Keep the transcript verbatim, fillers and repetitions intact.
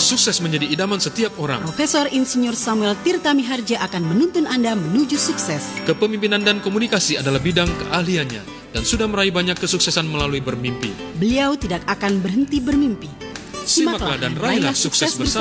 sukses menjadi idaman setiap orang. Profesor Insinyur Samuel Tirta Miharja akan menuntun Anda menuju sukses. Kepemimpinan dan komunikasi adalah bidang keahliannya dan sudah meraih banyak kesuksesan melalui bermimpi. Beliau tidak akan berhenti bermimpi. Simaklah dan raihlah sukses bersama.